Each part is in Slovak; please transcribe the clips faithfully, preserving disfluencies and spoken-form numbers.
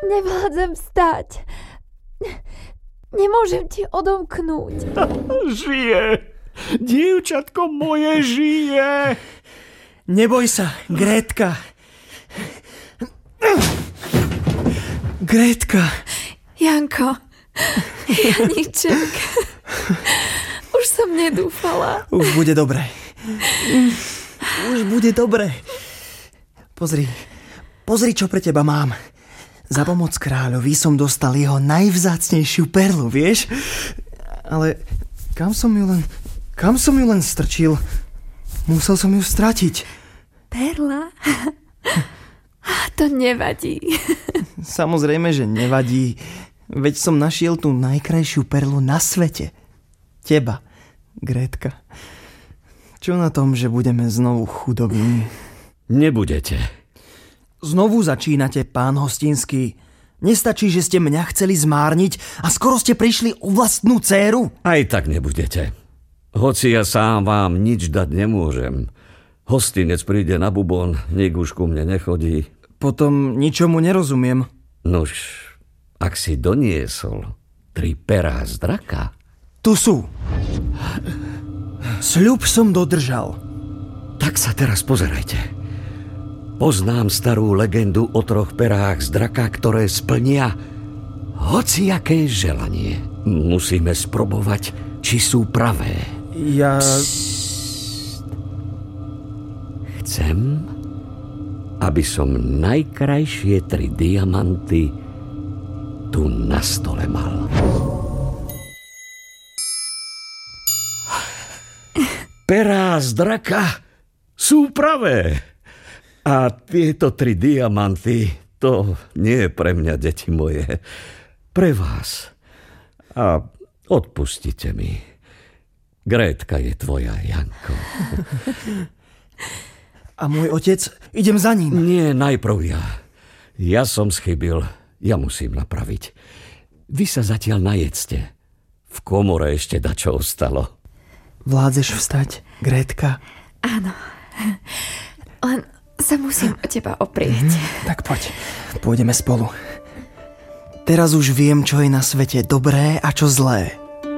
Nevládzem vstať. Nemôžem ti odomknúť. Žije. Dievčatko moje žije. Neboj sa, Grétka. Grétka. Janko, Janíček. Už som nedúfala. Už bude dobre. Už bude dobre. Pozri, pozri, čo pre teba mám. Za pomoc kráľovi som dostal jeho najvzácnejšiu perlu, vieš? Ale kam som ju len, kam som ju len strčil? Musel som ju stratiť. Perla? To nevadí. Samozrejme, že nevadí. Veď som našiel tú najkrajšiu perlu na svete. Teba, Grétka. Čo na tom, že budeme znovu chudobní? Nebudete. Znovu začínate, pán Hostinský. Nestačí, že ste mňa chceli zmárniť a skoro ste prišli o vlastnú dcéru? Aj tak nebudete. Hoci ja sám vám nič dať nemôžem. Hostinec príde na bubon, nik už ku mne nechodí. Potom ničomu nerozumiem. Nuž, ak si doniesol tri perá z draka... Tu sú. Sľub som dodržal. Tak sa teraz pozerajte. Poznám starú legendu o troch perách z draka, ktoré splnia hociaké želanie. Musíme sprobovať, či sú pravé. Ja... Chcem, aby som najkrajšie tri diamanty tu na stole mal. Perá z draka sú pravé. A tieto tri diamanty, to nie je pre mňa, deti moje. Pre vás. A odpustite mi. Grétka je tvoja, Janko. A môj otec? Idem za ním. Nie, najprv ja. Ja som schybil. Ja musím napraviť. Vy sa zatiaľ najedzte. V komore ešte dačo ostalo. Vládzeš vstať, Grétka? Áno. Len sa musím o teba oprieť. Mm, tak poď. Pôjdeme spolu. Teraz už viem, čo je na svete dobré a čo zlé.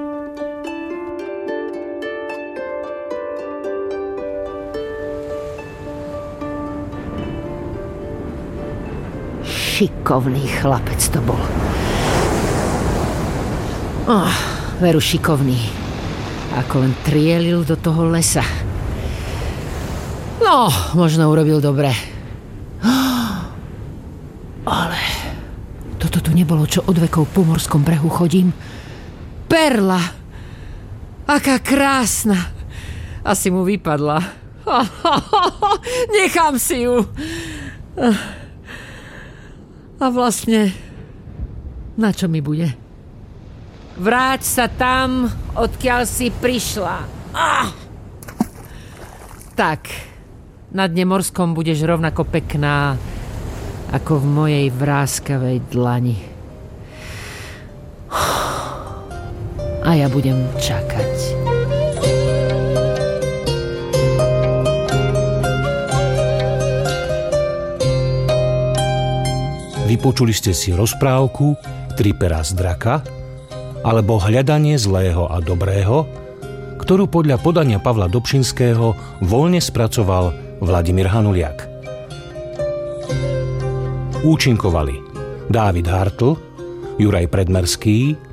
Šikovný chlapec to bol. Oh, veru šikovný. Ako len trielil do toho lesa. No, možno urobil dobre. Ale toto tu nebolo, čo od vekov po morskom brehu chodím. Perla! Aká krásna! Asi mu vypadla. Nechám si ju. A vlastne, na čo mi bude? Vráť sa tam, odkiaľ si prišla. Ah! Tak... Na dne morskom budeš rovnako pekná, ako v mojej vráskavej dlani. A ja budem čakať. Vypočuli ste si rozprávku Tri perá z draka alebo Hľadanie zlého a dobrého, ktorú podľa podania Pavla Dobšinského voľne spracoval Vladimír Hanuliak. Účinkovali Dávid Hartl, Juraj Predmerský,